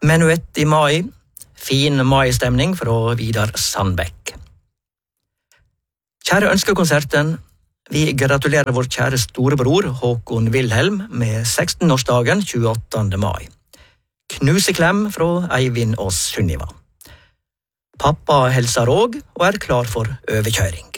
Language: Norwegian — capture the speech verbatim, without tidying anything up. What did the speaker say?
Menuett i mai, fin maistemning fra Vidar Sandbekk. Kjære ønskekonserten, vi gratulerer vår kjære storebror Håkon Wilhelm med seksten-årsdagen tjueåttende mai. Knuseklem fra Eivind og Sunniva. Pappa hilser òg og er klar for overkjøring.